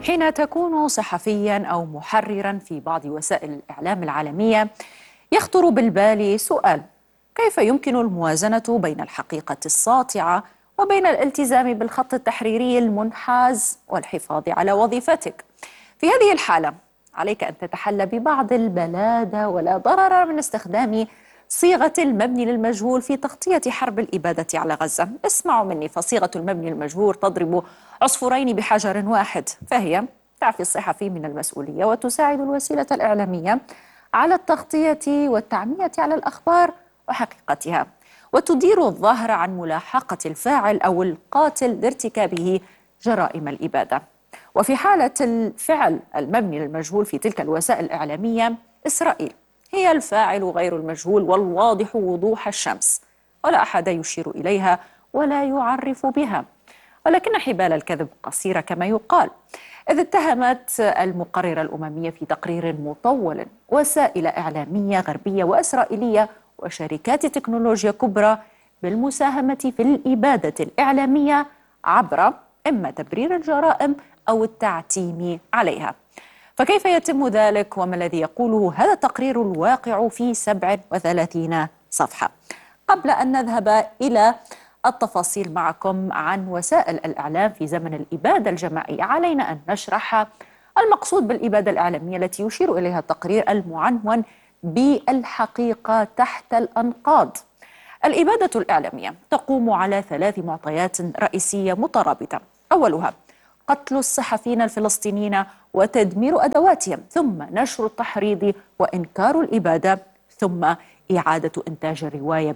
حين تكون صحفيا أو محررا في بعض وسائل الإعلام العالمية، يخطر بالبال سؤال: كيف يمكن الموازنة بين الحقيقة الساطعة وبين الالتزام بالخط التحريري المنحاز والحفاظ على وظيفتك؟ في هذه الحالة عليك أن تتحلى ببعض البلادة ولا ضرر من استخدام صيغة المبني للمجهول في تغطية حرب الإبادة على غزة. اسمعوا مني، فصيغة المبني للمجهول تضرب عصفورين بحجر واحد، فهي تعفي الصحفي من المسؤولية وتساعد الوسيلة الإعلامية على التغطية والتعمية على الأخبار وحقيقتها، وتدير الظهر عن ملاحقة الفاعل أو القاتل لارتكابه جرائم الإبادة. وفي حالة الفعل المبني للمجهول في تلك الوسائل الإعلامية، إسرائيل هي الفاعل غير المجهول والواضح وضوح الشمس، ولا أحد يشير إليها ولا يعرف بها، ولكن حبال الكذب قصيرة كما يقال، إذ اتهمت المقررة الأممية في تقرير مطول وسائل إعلامية غربية وإسرائيلية وشركات تكنولوجيا كبرى بالمساهمة في الإبادة الإعلامية عبر إما تبرير الجرائم أو التعتيم عليها. فكيف يتم ذلك، وما الذي يقوله هذا التقرير الواقع في 37 صفحة؟ قبل أن نذهب إلى التفاصيل معكم عن وسائل الإعلام في زمن الإبادة الجماعية، علينا أن نشرح المقصود بالإبادة الإعلامية التي يشير إليها التقرير المعنون بالحقيقة تحت الأنقاض. الإبادة الإعلامية تقوم على 3 معطيات رئيسية مترابطة: أولها قتل الصحفيين الفلسطينيين وتدمير أدواتهم، ثم نشر التحريض وإنكار الإبادة، ثم إعادة إنتاج الرواية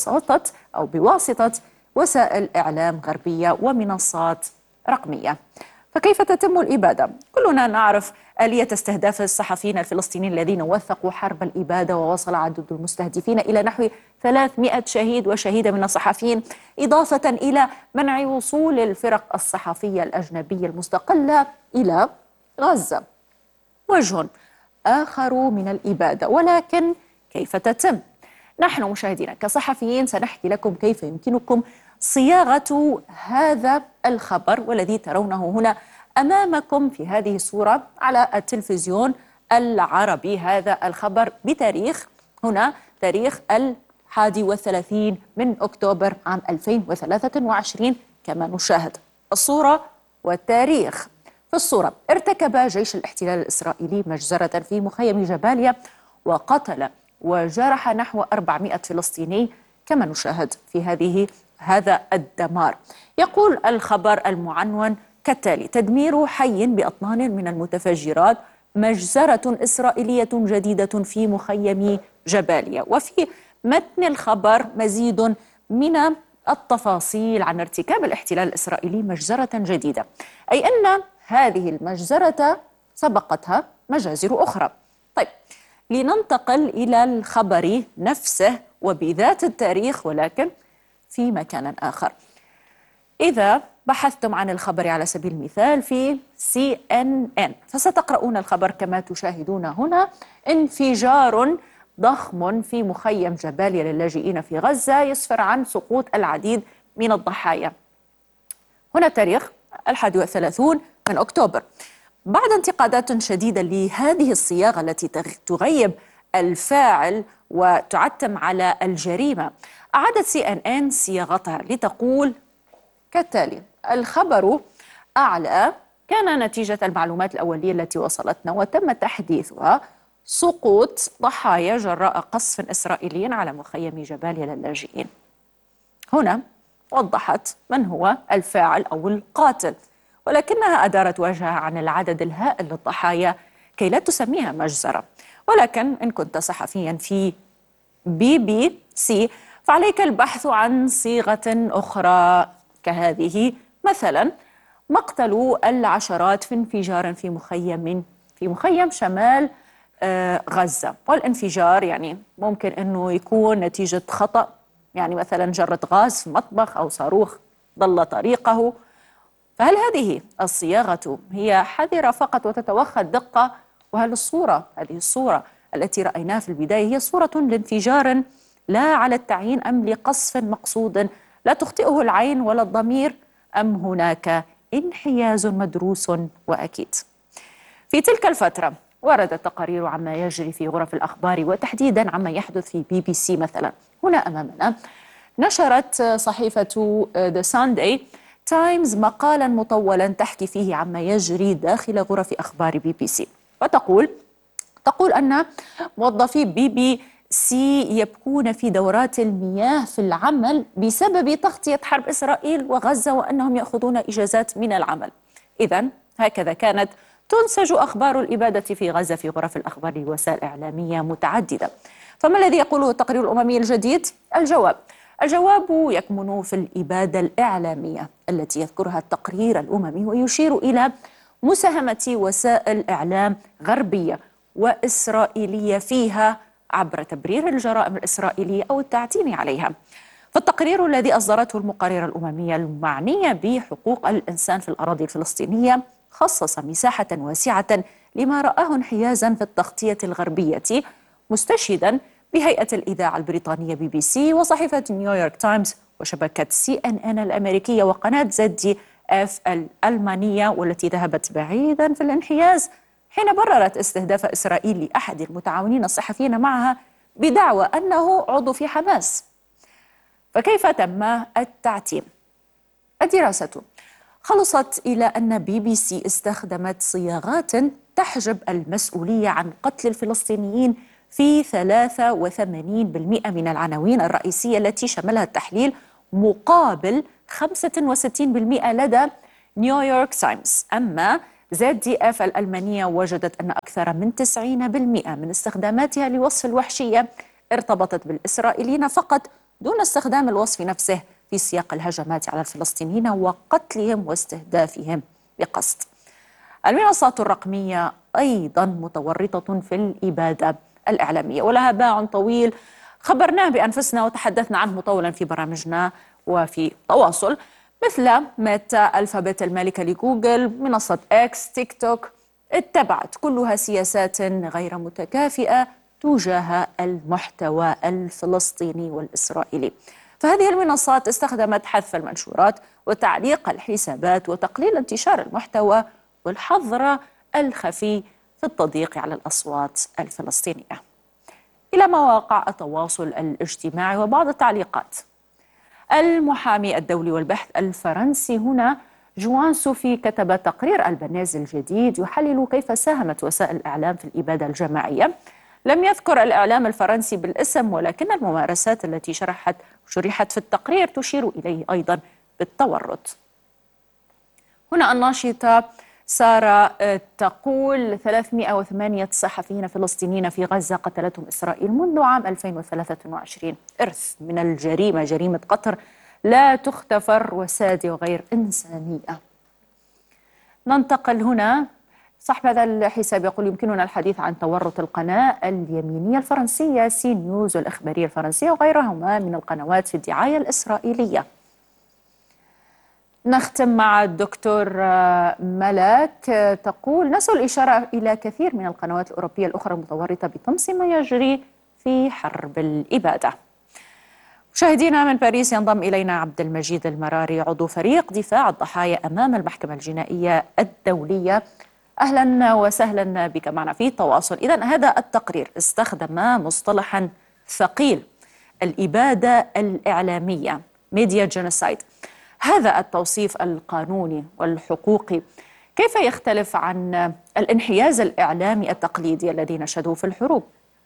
بواسطة وسائل إعلام غربية ومنصات رقمية. فكيف تتم الإبادة؟ كلنا نعرف آلية استهداف الصحفيين الفلسطينيين الذين وثقوا حرب الإبادة، ووصل عدد المستهدفين إلى نحو 300 شهيد وشهيدة من الصحفيين، إضافة إلى منع وصول الفرق الصحفية الأجنبية المستقلة إلى غزة. وجه آخر من الإبادة، ولكن كيف تتم؟ نحن مشاهدينا كصحفيين سنحكي لكم كيف يمكنكم صياغة هذا الخبر، والذي ترونه هنا أمامكم في هذه الصورة على التلفزيون العربي. هذا الخبر بتاريخ، هنا تاريخ 31 من أكتوبر عام 2023 كما نشاهد الصورة والتاريخ. في الصورة: ارتكب جيش الاحتلال الإسرائيلي مجزرة في مخيم جباليا وقتل وجرح نحو 400 فلسطيني كما نشاهد في هذا الدمار. يقول الخبر المعنون كالتالي: تدمير حي بأطنان من المتفجرات، مجزرة إسرائيلية جديدة في مخيم جباليا. وفي متن الخبر مزيد من التفاصيل عن ارتكاب الاحتلال الإسرائيلي مجزرة جديدة، أي أن هذه المجزرة سبقتها مجازر أخرى. طيب، لننتقل إلى الخبر نفسه وبذات التاريخ، ولكن في مكان آخر. إذا بحثتم عن الخبر على سبيل المثال في CNN، فستقرؤون الخبر كما تشاهدون هنا: انفجار ضخم في مخيم جباليا للاجئين في غزة يسفر عن سقوط العديد من الضحايا. هنا تاريخ 31 من أكتوبر. بعد انتقادات شديدة لهذه الصياغة التي تغيب الفاعل وتعتم على الجريمة، أعادت CNN صياغتها لتقول كالتالي: الخبر أعلى كان نتيجة المعلومات الأولية التي وصلتنا وتم تحديثها سقوط ضحايا جراء قصف إسرائيلي على مخيم جباليا للاجئين. هنا وضحت من هو الفاعل أو القاتل، ولكنها أدارت وجهها عن العدد الهائل للضحايا كي لا تسميها مجزرة. ولكن إن كنت صحفيا في BBC فعليك البحث عن صيغة أخرى كهذه، مثلا: مقتل العشرات في انفجار في مخيم شمال غزة. والانفجار يعني ممكن أنه يكون نتيجة خطأ، يعني مثلا جرة غاز في مطبخ أو صاروخ ضل طريقه. فهل هذه الصياغة هي حذرة فقط وتتوخى الدقة؟ وهل هذه الصورة التي رأيناها في البداية هي صورة لانفجار لا على التعيين، أم لقصف مقصود لا تخطئه العين ولا الضمير، أم هناك انحياز مدروس وأكيد. في تلك الفترة ورد التقارير عما يجري في غرف الأخبار وتحديدا عما يحدث في BBC مثلا. هنا أمامنا نشرت صحيفة The Sunday Times مقالا مطولا تحكي فيه عما يجري داخل غرف أخبار BBC، وتقول أن موظفي BBC يبكون في دورات المياه في العمل بسبب تغطية حرب إسرائيل وغزة، وأنهم يأخذون إجازات من العمل. إذن هكذا كانت تنسج أخبار الإبادة في غزة في غرف الأخبار لوسائل إعلامية متعددة. فما الذي يقوله التقرير الأممي الجديد؟ الجواب يكمن في الإبادة الإعلامية التي يذكرها التقرير الأممي، ويشير إلى مساهمة وسائل إعلام غربية وإسرائيلية فيها عبر تبرير الجرائم الإسرائيلية أو التعتيم عليها. فالتقرير الذي أصدرته المقررة الأممية المعنية بحقوق الإنسان في الأراضي الفلسطينية خصص مساحة واسعة لما رآه انحيازا في التغطية الغربية، مستشهدا بهيئة الإذاعة البريطانية BBC وصحيفة نيويورك تايمز وشبكة CNN الأمريكية وقناة ZDF الألمانية، والتي ذهبت بعيدا في الانحياز حين بررت استهداف إسرائيل لأحد المتعاونين الصحفيين معها بدعوى أنه عضو في حماس. فكيف تم التعتيم؟ الدراسة خلصت إلى أن BBC استخدمت صياغات تحجب المسؤولية عن قتل الفلسطينيين في 83% من العناوين الرئيسية التي شملها التحليل، مقابل 65% لدى نيويورك تايمز. أما ZDF الألمانية وجدت أن أكثر من 90% من استخداماتها لوصف الوحشية ارتبطت بالإسرائيليين فقط، دون استخدام الوصف نفسه في سياق الهجمات على الفلسطينيين وقتلهم واستهدافهم بقصد. المنصات الرقمية أيضا متورطة في الإبادة الإعلامية، ولها باع طويل خبرناه بأنفسنا وتحدثنا عنه مطولا في برامجنا وفي تواصل، مثل ميتا، الفابت المالكة لجوجل، منصة إكس، تيك توك، اتبعت كلها سياسات غير متكافئة تجاه المحتوى الفلسطيني والإسرائيلي. فهذه المنصات استخدمت حذف المنشورات وتعليق الحسابات وتقليل انتشار المحتوى والحظر الخفي في التضييق على الأصوات الفلسطينية. إلى مواقع التواصل الاجتماعي وبعض التعليقات. المحامي الدولي والبحث الفرنسي هنا جوان سوفي كتب تقرير البناز الجديد يحلل كيف ساهمت وسائل الإعلام في الإبادة الجماعية. لم يذكر الإعلام الفرنسي بالاسم، ولكن الممارسات التي شرحت في التقرير تشير إليه أيضا بالتورط. هنا الناشطة سارة تقول 308 صحفيين فلسطينيين في غزة قتلتهم إسرائيل منذ عام 2023، إرث من الجريمة، جريمة قتل لا تغتفر وسادة وغير إنسانية. ننتقل هنا. صاحب هذا الحساب يقول يمكننا الحديث عن تورط القناة اليمينية الفرنسية سي نيوز والإخبارية الفرنسية وغيرهما من القنوات في الدعاية الإسرائيلية. نختم مع الدكتور ملاك تقول نسوا الإشارة إلى كثير من القنوات الأوروبية الأخرى المتورطة بطمس ما يجري في حرب الإبادة. مشاهدينا من باريس ينضم إلينا عبد المجيد المراري عضو فريق دفاع الضحايا أمام المحكمة الجنائية الدولية. أهلا وسهلا بك معنا في التواصل. إذن هذا التقرير استخدم مصطلحا ثقيل، الإبادة الإعلامية، ميديا جينوسايد. هذا التوصيف القانوني والحقوقي كيف يختلف عن الانحياز الإعلامي التقليدي الذي نشهده في الحروب؟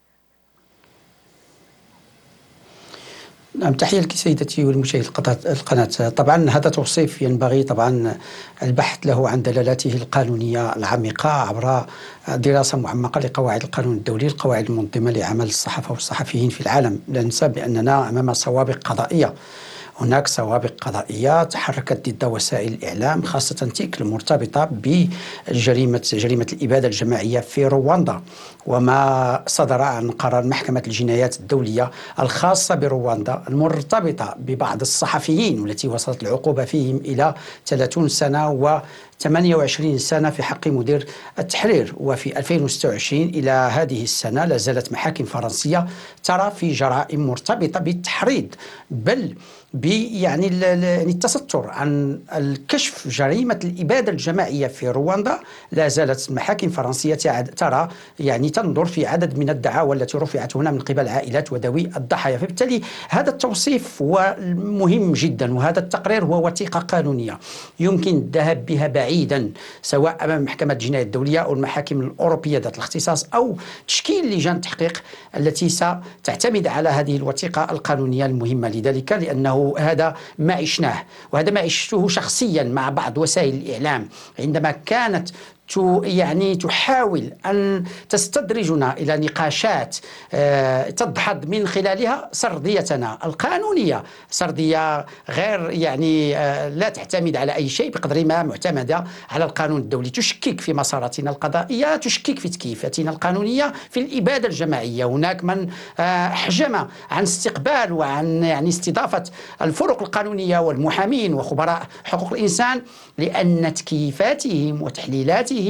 نعم، تحية لك سيدتي والمشاهد القناة. طبعا هذا توصيف ينبغي طبعا البحث له عن دلالاته القانونية العميقة عبر دراسة معمقة لقواعد القانون الدولي، القواعد المنظمة لعمل الصحافة والصحفيين في العالم. لا ننسى بأننا أمام سوابق قضائية، هناك سوابق قضائية تحركت ضد وسائل الإعلام، خاصة تلك المرتبطة بجريمة الإبادة الجماعية في رواندا، وما صدر عن قرار محكمة الجنايات الدولية الخاصة برواندا المرتبطة ببعض الصحفيين والتي وصلت العقوبة فيهم إلى 30 سنة و 28 سنة في حق مدير التحرير. وفي 2026 إلى هذه السنة لا زالت محاكم فرنسية ترى في جرائم مرتبطة بالتحريض، بل يعني التستر عن الكشف جريمة الإبادة الجماعية في رواندا. لا زالت المحاكم الفرنسية ترى يعني تنظر في عدد من الدعاوى التي رفعت هنا من قبل عائلات وذوي الضحايا. فبالتالي هذا التوصيف هو مهم جدا، وهذا التقرير هو وثيقة قانونية يمكن الذهاب بها بعيدا، سواء أمام محكمة الجناية الدولية أو المحاكم الأوروبية ذات الاختصاص، أو تشكيل لجان تحقيق التي ستعتمد على هذه الوثيقة القانونية المهمة. لذلك لأنه هذا ما عشناه، وهذا ما عشته شخصيا مع بعض وسائل الإعلام عندما كانت يعني تحاول أن تستدرجنا إلى نقاشات تدحض من خلالها سرديتنا القانونية، سردية غير يعني لا تعتمد على أي شيء بقدر ما معتمدة على القانون الدولي، تشكك في مساراتنا القضائية، تشكك في تكييفاتنا القانونية في الإبادة الجماعية. هناك من حجم عن استقبال وعن يعني استضافة الفرق القانونية والمحامين وخبراء حقوق الإنسان، لأن تكييفاتهم وتحليلاتهم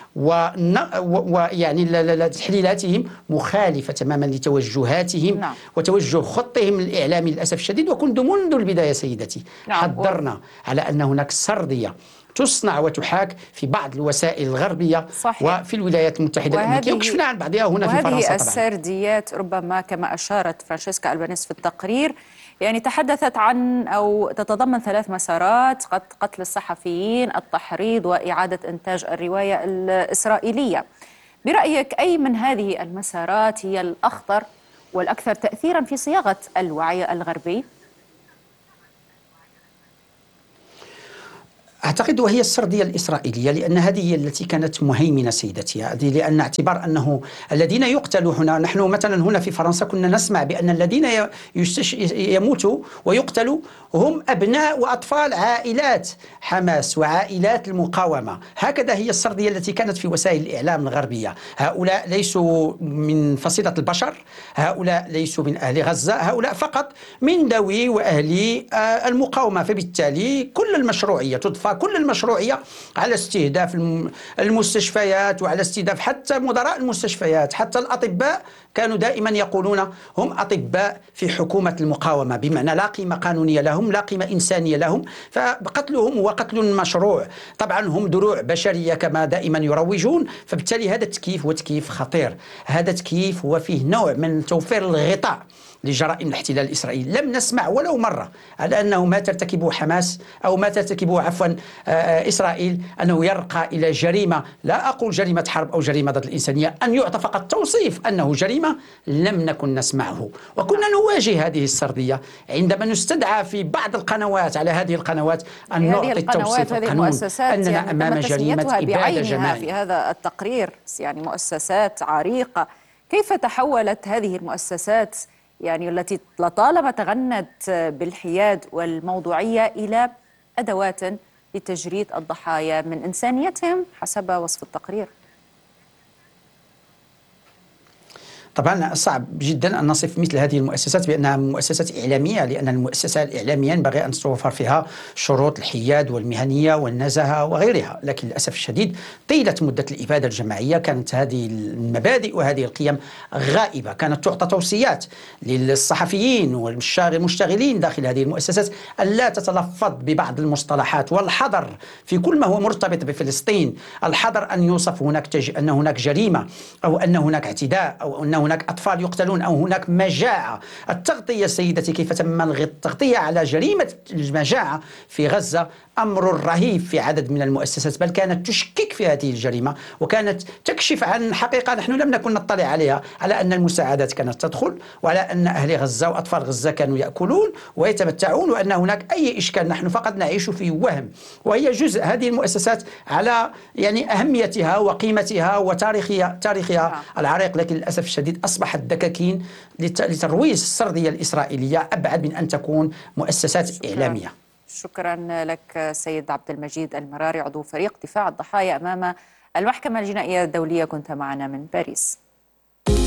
ويعني تحليلاتهم مخالفة تماما لتوجهاتهم وتوجه خطهم الإعلامي للأسف الشديد. وكنت منذ البداية سيدتي حذرنا على أن هناك سردية تصنع وتحاك في بعض الوسائل الغربية وفي الولايات المتحدة الأمريكية، وكشفنا عن بعضها هنا في فرنسا. وهذه السرديات ربما كما أشارت فرانشيسكا ألبانيز في التقرير يعني تحدثت عن أو تتضمن 3 مسارات: قتل الصحفيين، التحريض، وإعادة إنتاج الرواية الإسرائيلية. برأيك أي من هذه المسارات هي الأخطر والأكثر تأثيرا في صياغة الوعي الغربي؟ أعتقد وهي السردية الإسرائيلية، لأن هذه هي التي كانت مهيمنة سيدتي، هذه لأن اعتبار أنه الذين يقتلوا هنا، نحن مثلا هنا في فرنسا كنا نسمع بأن الذين يموتوا ويقتلوا هم أبناء وأطفال عائلات حماس وعائلات المقاومة. هكذا هي السردية التي كانت في وسائل الإعلام الغربية. هؤلاء ليسوا من فصيلة البشر، هؤلاء ليسوا من أهل غزة، هؤلاء فقط من ذوي وأهل المقاومة. فبالتالي كل المشروعية تضفى، كل المشروعية على استهداف المستشفيات وعلى استهداف حتى مدراء المستشفيات، حتى الأطباء كانوا دائما يقولون هم أطباء في حكومة المقاومة، بمعنى لا قيمة قانونية لهم، لا قيمة إنسانية لهم، فقتلهم هو قتل مشروع. طبعا هم دروع بشرية كما دائما يروجون. فبالتالي هذا التكييف هو تكييف خطير، هذا التكييف هو فيه نوع من توفير الغطاء لجرائم الاحتلال الإسرائيلي. لم نسمع ولو مرة على أنه ما ترتكبه حماس أو ما ترتكبه عفوا إسرائيل أنه يرقى إلى جريمة، لا أقول جريمة حرب أو جريمة ضد الإنسانية، أن يعطى فقط توصيف أنه جريمة. لم نكن نسمعه، وكنا نواجه هذه السردية عندما نستدعى في بعض القنوات على هذه القنوات أن نعطي التوصيف القانون أننا يعني أمام جريمة إبادة جماعية في هذا التقرير، يعني مؤسسات عريقة. كيف تحولت هذه المؤسسات يعني التي لطالما تغنت بالحياد والموضوعية إلى أدوات لتجريد الضحايا من إنسانيتهم حسب وصف التقرير؟ طبعا صعب جدا أن نصف مثل هذه المؤسسات بأنها مؤسسات إعلامية، لأن المؤسسة الإعلامية ينبغي أن تتوفر فيها شروط الحياد والمهنية والنزاهة وغيرها. لكن للأسف الشديد طيلة مدة الإبادة الجماعية كانت هذه المبادئ وهذه القيم غائبة. كانت تعطى توصيات للصحفيين والمشتغلين داخل هذه المؤسسات أن لا تتلفظ ببعض المصطلحات، والحذر في كل ما هو مرتبط بفلسطين، الحذر أن يوصف أن هناك جريمة أو أن هناك اعتداء أو أن هناك أطفال يقتلون أو هناك مجاعة. التغطية سيدتي، كيف تم التغطية على جريمة المجاعة في غزة أمر رهيب في عدد من المؤسسات، بل كانت تشكك في هذه الجريمة وكانت تكشف عن حقيقة نحن لم نكن نطلع عليها، على أن المساعدات كانت تدخل وعلى أن أهل غزة وأطفال غزة كانوا يأكلون ويتمتعون وأن هناك أي إشكال. نحن فقط نعيش في وهم، وهي جزء هذه المؤسسات على يعني أهميتها وقيمتها وتاريخها العريق، لكن للأسف الشديد أصبحت دكاكين لترويج السردية الإسرائيلية أبعد من أن تكون مؤسسات إعلامية. شكرا لك سيد عبد المجيد المراري، عضو فريق دفاع الضحايا أمام المحكمة الجنائية الدولية، كنت معنا من باريس.